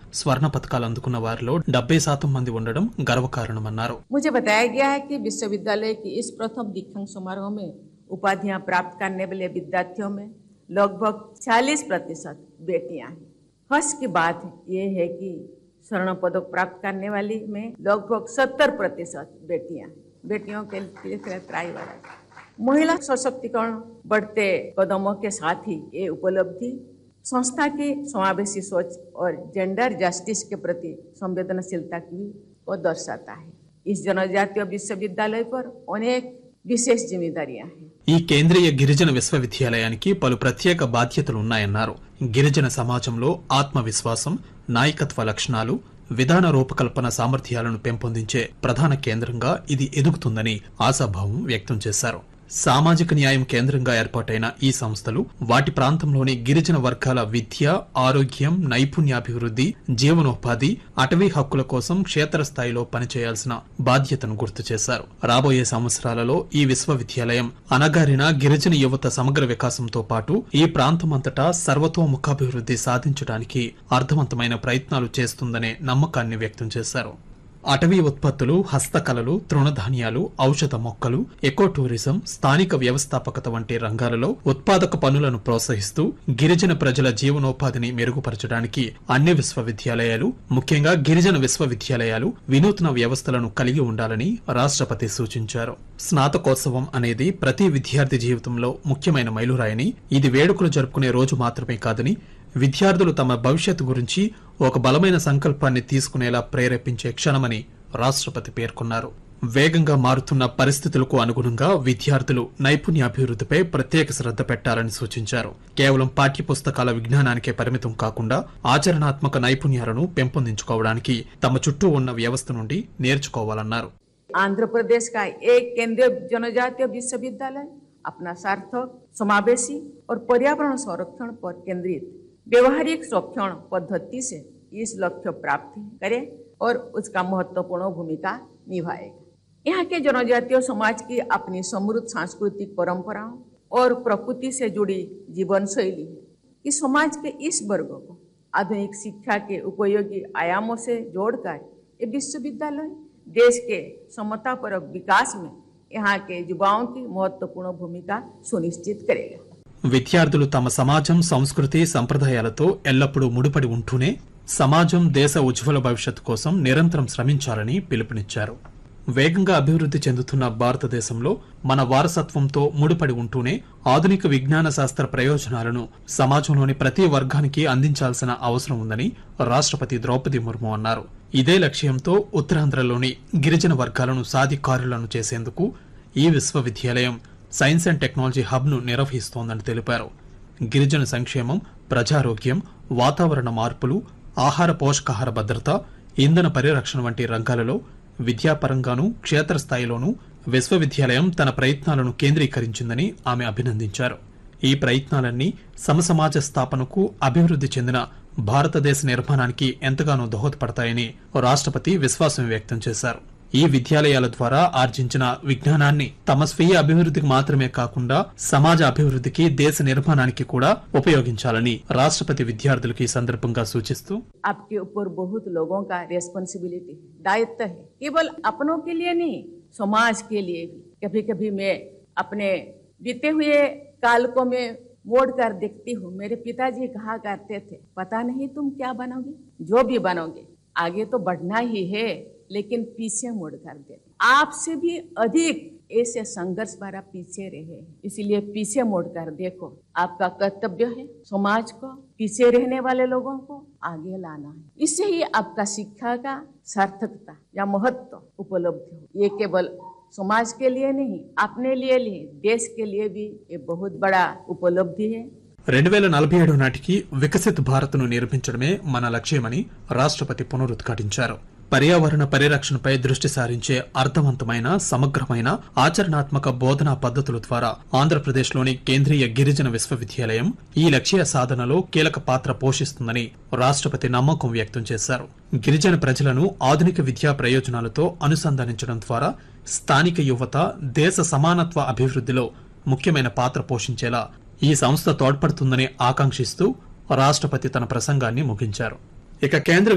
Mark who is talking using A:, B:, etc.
A: స్వర్ణ పతకాలు అందుకున్న వారిలో 70% మంది ఉండడం గర్వకారణమన్నారు.
B: मुझे बताया गया है कि विश्वविद्यालय की इस प्रथम दीक्षांत समारोह में उपाधियां प्राप्त करने वाले विद्यार्थियों में लगभग 40% बेटियां हैं। हर्ष की बात यह है कि स्वर्ण पदक प्राप्त करने वाली में लगभग 70% बेटियां हैं। बेटियों के लिए त्राईवाला महिला सशक्तिकरण बढ़ते कदमों के साथ ही ये उपलब्धि संस्था की समावेशी सोच और जेंडर जस्टिस के प्रति संवेदनशीलता की को दर्शाता है। इस जनजातीय विश्वविद्यालय पर अनेक విశేష జిమ్మేదారియా
A: ఈ కేంద్రీయ గిరిజన విశ్వవిద్యాలయానికి పలు ప్రత్యేక బాధ్యతలు ఉన్నాయన్నారు. గిరిజన సమాజంలో ఆత్మవిశ్వాసం, నాయకత్వ లక్షణాలు, విధాన రూపకల్పన సామర్థ్యాలను పెంపొందించే ప్రధాన కేంద్రంగా ఇది ఎదుగుతుందని ఆశాభావం వ్యక్తం చేశారు. సామాజిక న్యాయం కేంద్రంగా ఏర్పాటైన ఈ సంస్థలు వాటి ప్రాంతంలోని గిరిజన వర్గాల విద్య, ఆరోగ్యం, నైపుణ్యాభివృద్ధి, జీవనోపాధి, అటవీ హక్కుల కోసం క్షేత్రస్థాయిలో పనిచేయాల్సిన బాధ్యతను గుర్తు చేశారు. రాబోయే సంవత్సరాలలో ఈ విశ్వవిద్యాలయం అణగారిన గిరిజన యువత సమగ్ర వికాసంతో పాటు ఈ ప్రాంతమంతటా సర్వతోముఖాభివృద్ధి సాధించడానికి అర్థవంతమైన ప్రయత్నాలు చేస్తుందనే నమ్మకాన్ని వ్యక్తం చేశారు. అటవీ ఉత్పత్తులు, హస్తకళలు, తృణధాన్యాలు, ఔషధ మొక్కలు, ఎకో టూరిజం, స్థానిక వ్యవస్థాపకత వంటి రంగాలలో ఉత్పాదక పనులను ప్రోత్సహిస్తూ గిరిజన ప్రజల జీవనోపాధిని మెరుగుపరచడానికి అన్ని విశ్వవిద్యాలయాలు, ముఖ్యంగా గిరిజన విశ్వవిద్యాలయాలు వినూత్న వ్యవస్థలను కలిగి ఉండాలని రాష్ట్రపతి సూచించారు. స్నాతకోత్సవం అనేది ప్రతి విద్యార్థి జీవితంలో ముఖ్యమైన మైలురాయని, ఇది వేడుకలు జరుపుకునే రోజు మాత్రమే కాదని, విద్యార్థులు తమ భవిష్యత్తు గురించి ఒక బలమైన సంకల్పాన్ని తీసుకునేలా ప్రేరేపించే క్షణమని రాష్ట్రపతి పేర్కొన్నారు. వేగంగా మారుతున్న పరిస్థితులకు అనుగుణంగా విద్యార్థులు నైపుణ్యాభివృద్ధిపై ప్రత్యేక శ్రద్ధ పెట్టాలని సూచించారు. కేవలం పాఠ్యపుస్తకాల విజ్ఞానానికే పరిమితం కాకుండా ఆచరణాత్మక నైపుణ్యాలను పెంపొందించుకోవడానికి తమ చుట్టూ ఉన్న వ్యవస్థ నుండి నేర్చుకోవాలన్నారు.
B: आंध्रप्रदेश का एक केंद्रीय जनजातीय विश्वविद्यालय अपना सार्थक, समावेशी और पर्यावरण संरक्षण पर केंद्रित व्यवहारिक संरक्षण पद्धति से इस लक्ष्य प्राप्त करे और उसका महत्वपूर्ण भूमिका निभाएगा। यहाँ के जनजातीय समाज की अपनी समृद्ध सांस्कृतिक परंपराओं और प्रकृति से जुड़ी जीवन शैली है कि समाज के इस वर्ग को आधुनिक शिक्षा के उपयोगी आयामों से जोड़कर ये विश्वविद्यालय देश के समतापरक विकास में यहाँ के युवाओं की महत्वपूर्ण भूमिका सुनिश्चित करेगा.
A: విద్యార్థులు తమ సమాజం, సంస్కృతి, సంప్రదాయాలతో ఎల్లప్పుడూ ముడిపడి ఉంటూనే సమాజం, దేశ ఉజ్వల భవిష్యత్తు కోసం నిరంతరం శ్రమించాలని పిలుపునిచ్చారు. వేగంగా అభివృద్ధి చెందుతున్న భారతదేశంలో మన వారసత్వంతో ముడిపడి ఉంటూనే ఆధునిక విజ్ఞాన శాస్త్ర ప్రయోజనాలను సమాజంలోని ప్రతి వర్గానికి అందించాల్సిన అవసరం ఉందని రాష్ట్రపతి ద్రౌపది ముర్ము అన్నారు. ఇదే లక్ష్యంతో ఉత్తరాంధ్రలోని గిరిజన వర్గాలను సాధికారులను చేసేందుకు ఈ విశ్వవిద్యాలయం సైన్స్ అండ్ టెక్నాలజీ హబ్ ను నిర్వహిస్తోందని తెలిపారు. గిరిజన సంక్షేమం, ప్రజారోగ్యం, వాతావరణ మార్పులు, ఆహార పోషకాహార భద్రత, ఇంధన పరిరక్షణ వంటి రంగాలలో విద్యాపరంగానూ క్షేత్రస్థాయిలోనూ విశ్వవిద్యాలయం తన ప్రయత్నాలను కేంద్రీకరించిందని ఆమె అభినందించారు. ఈ ప్రయత్నాలన్నీ సమసమాజ స్థాపనకు, అభివృద్ధి చెందిన భారతదేశ నిర్మాణానికి ఎంతగానో దోహదపడతాయని రాష్ట్రపతి విశ్వాసం వ్యక్తం చేశారు. ఈ విద్యాలయాల ద్వారా ఆర్జించిన విజ్ఞానాన్ని తమ స్వీయ అభివృద్ధికి మాత్రమే కాకుండా సమాజ అభివృద్ధికి, దేశ నిర్మాణానికి కూడా ఉపయోగించాలని రాష్ట్రపతి విద్యార్థులకు ఈ సందర్భంగా సూచిస్తూ
B: आपके ऊपर बहुत लोगों का रेस्पॉन्सिबिलिटी, दायित्व है, केवल अपनों के लिए नहीं, समाज के लिए भी. कभी कभी मैं अपने बीते हुए काल को मैं मोड़ कर देखती हूँ. मेरे पिताजी कहा करते थे, पता नहीं तुम क्या बनोगे, जो भी बनोगे आगे तो बढ़ना ही है, लेकिन पीछे मुड़ कर दे. आपसे भी अधिक ऐसे संघर्ष भरा पीछे रहे, इसलिए पीछे मुड़ कर देखो. आपका कर्तव्य है समाज को, पीछे रहने वाले लोगों को आगे लाना है. इससे ही आपका शिक्षा का सार्थकता या महत्व उपलब्ध हो. ये केवल समाज के लिए नहीं, अपने लिए नहीं, देश के लिए भी ये बहुत बड़ा उपलब्धि है.
A: 2047 నాటికి వికసిత్ భారత్ను నిర్మించడమే మన లక్ష్యమని రాష్ట్రపతి పునరుద్ఘాటించారు. పర్యావరణ పరిరక్షణపై దృష్టి సారించే అర్థవంతమైన, సమగ్రమైన, ఆచరణాత్మక బోధనా పద్ధతుల ద్వారా ఆంధ్రప్రదేశ్లోని కేంద్రీయ గిరిజన విశ్వవిద్యాలయం ఈ లక్ష్య సాధనలో కీలక పాత్ర పోషిస్తుందని రాష్ట్రపతి నమ్మకం వ్యక్తం చేశారు. గిరిజన ప్రజలను ఆధునిక విద్యా ప్రయోజనాలతో అనుసంధానించడం ద్వారా స్థానిక యువత దేశ సమానత్వ అభివృద్ధిలో ముఖ్యమైన పాత్ర పోషించేలా ఈ సంస్థ తోడ్పడుతుందని ఆకాంక్షిస్తూ రాష్ట్రపతి తన ప్రసంగాన్ని ముగించారు. ఇక కేంద్ర